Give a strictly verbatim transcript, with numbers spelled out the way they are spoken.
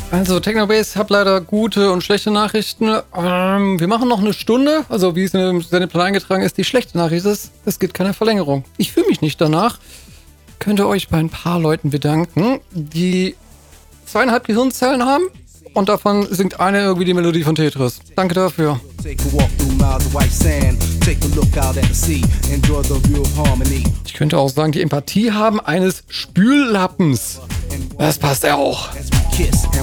Also, Technobase, hab leider gute und schlechte Nachrichten. Ähm, wir machen noch eine Stunde. Also, wie es im Sendeplan eingetragen ist, die schlechte Nachricht ist, es gibt keine Verlängerung. Ich fühle mich nicht danach. Könnt ihr euch bei ein paar Leuten bedanken, die zweieinhalb Gehirnzellen haben und davon singt eine irgendwie die Melodie von Tetris. Danke dafür. Ich könnte auch sagen, die Empathie haben eines Spüllappens. Das passt ja auch.